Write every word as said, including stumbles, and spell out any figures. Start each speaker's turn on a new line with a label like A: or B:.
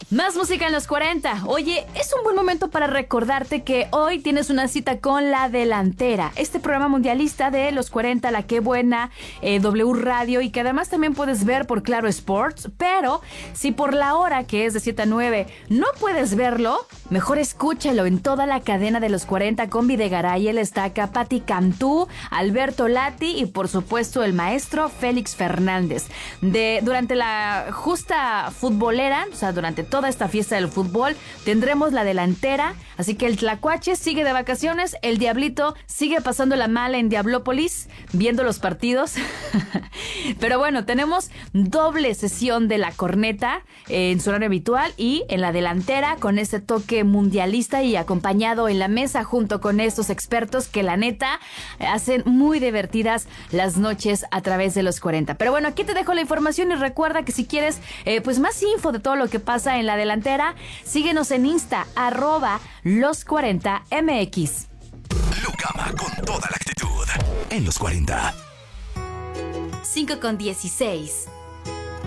A: Más música en los cuarenta. Oye, es un buen momento para recordarte que hoy tienes una cita con La Delantera, este programa mundialista de los cuarenta, La Qué Buena, eh, W Radio, y que además también puedes ver por Claro Sports. Pero si por la hora, que es de siete a nueve, no puedes verlo, mejor escúchalo en toda la cadena de los cuarenta con Videgaray, El Estaca, Patti Cantú, Alberto Lati y por supuesto el maestro Félix Fernández. De, durante la justa futbolera, o sea, durante toda esta fiesta del fútbol, tendremos La Delantera, así que el Tlacuache sigue de vacaciones, el Diablito sigue pasando la mala en Diablópolis, viendo los partidos. Pero bueno, tenemos doble sesión de La Corneta eh, en su horario habitual y en La Delantera con este toque mundialista y acompañado en la mesa junto con estos expertos que la neta hacen muy divertidas las noches a través de los cuarenta. Pero bueno, aquí te dejo la información y recuerda que si quieres eh, pues más info de todo lo que pasa en La Delantera, síguenos en Insta, arroba los cuarenta M X.
B: Lucama con toda la actitud en los cuarenta.
A: cinco con dieciséis.